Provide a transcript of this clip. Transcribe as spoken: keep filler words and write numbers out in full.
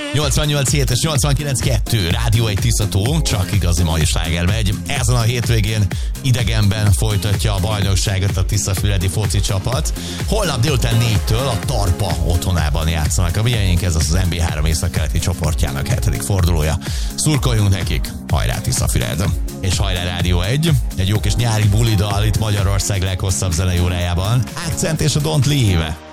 nyolcvannyolc hét és nyolcvankilenc kettő Rádió egy Tiszató, csak igazi mai sláger megy. Ezen a hétvégén idegenben folytatja a bajnokságot a tiszafüredi foci csapat. Holnap délután négytől a Tarpa otthonában játszanak a miénk, ez az az en bé három északkeleti csoportjának hetedik fordulója. Szurkoljunk nekik, hajrá Tiszafüred! És hajrá Rádió egy, egy jó kis nyári bulidal itt Magyarország leghosszabb zenei órájában. Accent és a Don't Leave.